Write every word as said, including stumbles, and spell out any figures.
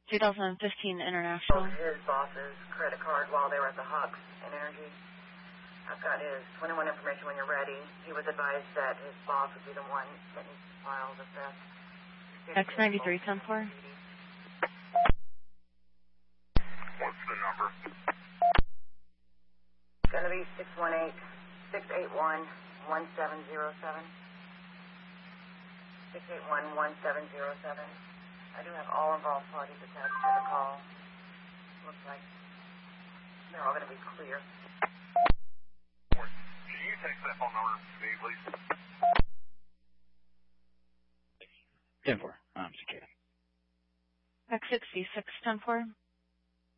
twenty fifteen International. His boss's credit card while they were at the Hawks in Energy. I've got his twenty-one information when you're ready. He was advised that his boss would be the one that needs to file the theft. X ninety-three ten four. What's the number? It's going to be six one eight, six eight one, one seven zero seven. six eight one, one seven zero seven. I do have all involved parties attached to the call. Looks like they're all going to be clear. Can you text that phone number to me, please? ten four. I'm secure. X sixty-six ten four.